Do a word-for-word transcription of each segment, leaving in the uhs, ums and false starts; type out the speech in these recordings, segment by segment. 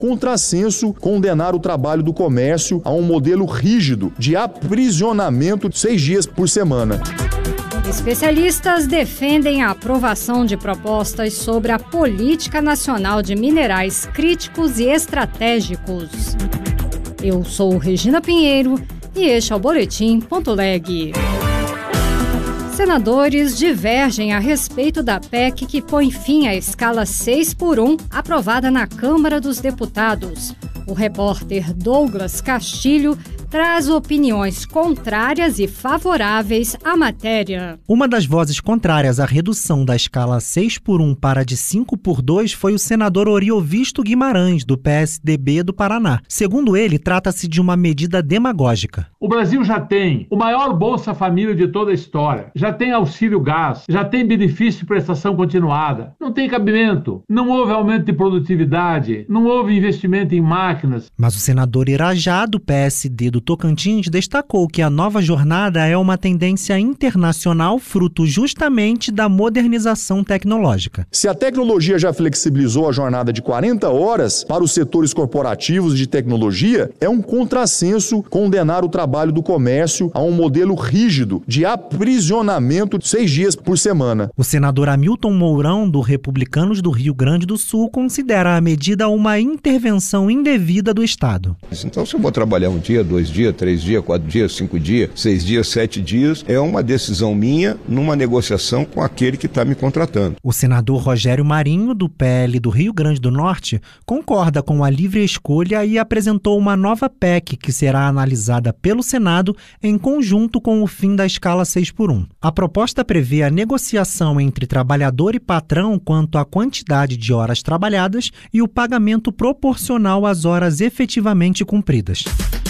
contrassenso condenar o trabalho do comércio a um modelo rígido de aprisionamento de seis dias por semana. Especialistas defendem a aprovação de propostas sobre a Política Nacional de Minerais Críticos e Estratégicos. Eu sou Regina Pinheiro e este é o Boletim Ponto Leg. Senadores divergem a respeito da P E C que põe fim à escala seis por um aprovada na Câmara dos Deputados. O repórter Douglas Castilho traz opiniões contrárias e favoráveis à matéria. Uma das vozes contrárias à redução da escala seis por um para de cinco por dois foi o senador Oriovisto Guimarães, do P S D B do Paraná. Segundo ele, trata-se de uma medida demagógica. O Brasil já tem o maior Bolsa Família de toda a história, já tem auxílio gás, já tem benefício de prestação continuada. Não tem cabimento, não houve aumento de produtividade, não houve investimento em máquinas. Mas o senador Irajá, do P S D do Tocantins, destacou que a nova jornada é uma tendência internacional fruto justamente da modernização tecnológica. Se a tecnologia já flexibilizou a jornada de quarenta horas para os setores corporativos de tecnologia, é um contrassenso condenar o trabalho do comércio a um modelo rígido de aprisionamento de seis dias por semana. O senador Hamilton Mourão, do Republicanos do Rio Grande do Sul, considera a medida uma intervenção indevida do Estado. Então, se eu vou trabalhar um dia, dois dias, três dias, quatro dias, cinco dias, seis dias, sete dias, é uma decisão minha numa negociação com aquele que está me contratando. O senador Rogério Marinho, do P L do Rio Grande do Norte, concorda com a livre escolha e apresentou uma nova P E C que será analisada pelo Senado em conjunto com o fim da escala seis por um. A proposta prevê a negociação entre trabalhador e patrão quanto à quantidade de horas trabalhadas e o pagamento proporcional às horas efetivamente cumpridas.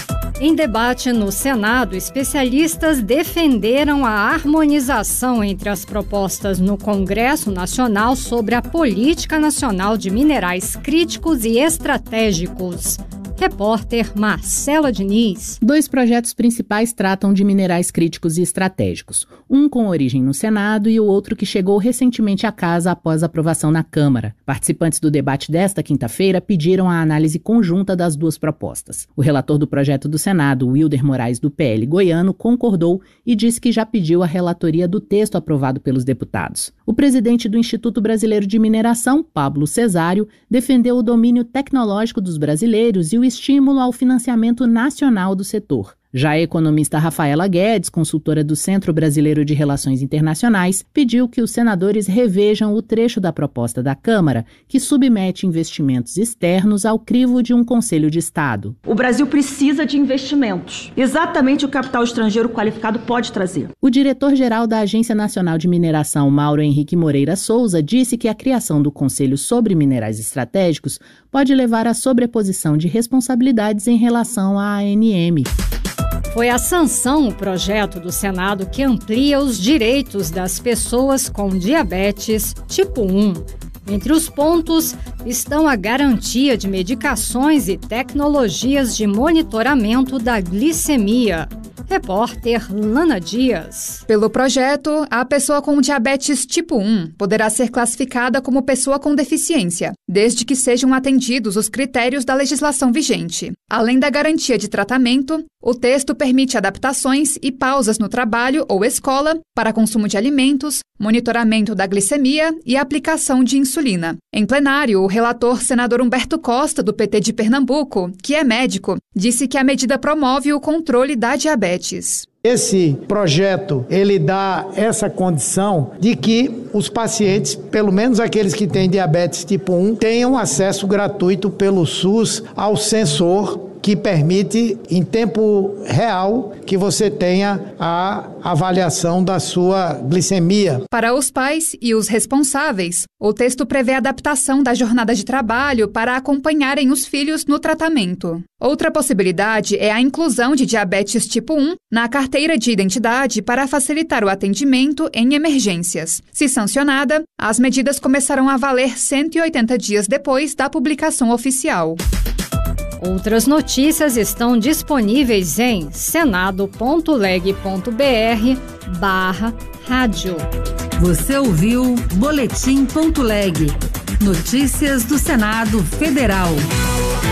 Em debate no Senado, especialistas defenderam a harmonização entre as propostas no Congresso Nacional sobre a Política Nacional de Minerais Críticos e Estratégicos. Repórter Marcela Diniz. Dois projetos principais tratam de minerais críticos e estratégicos. Um com origem no Senado e o outro que chegou recentemente à casa após a aprovação na Câmara. Participantes do debate desta quinta-feira pediram a análise conjunta das duas propostas. O relator do projeto do Senado, Wilder Moraes, do P L goiano, concordou e disse que já pediu a relatoria do texto aprovado pelos deputados. O presidente do Instituto Brasileiro de Mineração, Pablo Cesário, defendeu o domínio tecnológico dos brasileiros e o estímulo ao financiamento nacional do setor. Já a economista Rafaela Guedes, consultora do Centro Brasileiro de Relações Internacionais, pediu que os senadores revejam o trecho da proposta da Câmara, que submete investimentos externos ao crivo de um Conselho de Estado. O Brasil precisa de investimentos. Exatamente o capital estrangeiro qualificado pode trazer. O diretor-geral da Agência Nacional de Mineração, Mauro Henrique Moreira Souza, disse que a criação do Conselho sobre Minerais Estratégicos pode levar à sobreposição de responsabilidades em relação à A N M. Foi a sanção o projeto do Senado que amplia os direitos das pessoas com diabetes tipo um. Entre os pontos estão a garantia de medicações e tecnologias de monitoramento da glicemia. Repórter Lana Dias. Pelo projeto, a pessoa com diabetes tipo um poderá ser classificada como pessoa com deficiência, desde que sejam atendidos os critérios da legislação vigente. Além da garantia de tratamento, o texto permite adaptações e pausas no trabalho ou escola para consumo de alimentos, monitoramento da glicemia e aplicação de insulina. Em plenário, o relator senador Humberto Costa, do P T de Pernambuco, que é médico, disse que a medida promove o controle da diabetes. Esse projeto, ele dá essa condição de que os pacientes, pelo menos aqueles que têm diabetes tipo um, tenham acesso gratuito pelo SUS ao sensor que permite, em tempo real, que você tenha a avaliação da sua glicemia. Para os pais e os responsáveis, o texto prevê a adaptação da jornada de trabalho para acompanharem os filhos no tratamento. Outra possibilidade é a inclusão de diabetes tipo um na carteira de identidade para facilitar o atendimento em emergências. Se sancionada, as medidas começarão a valer cento e oitenta dias depois da publicação oficial. Outras notícias estão disponíveis em senado ponto leg ponto br barra rádio. Você ouviu Boletim Ponto Leg. Notícias do Senado Federal.